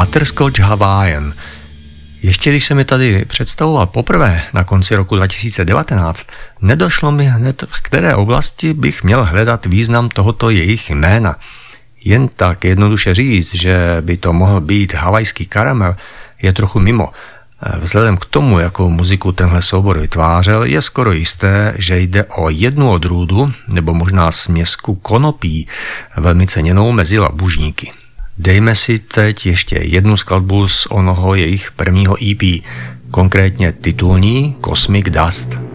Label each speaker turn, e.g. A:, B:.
A: Butterscotch Hawaiian. Ještě když jsem je tady představoval poprvé na konci roku 2019, nedošlo mi hned, v které oblasti bych měl hledat význam tohoto jejich jména. Jen tak jednoduše říct, že by to mohl být havajský karamel, je trochu mimo. Vzhledem k tomu, jakou muziku tenhle soubor vytvářel, je skoro jisté, že jde o jednu odrůdu, nebo možná směsku konopí, velmi ceněnou mezi labužníky. Dejme si teď ještě jednu skladbu z onoho jejich prvního EP, konkrétně titulní Cosmic Dust.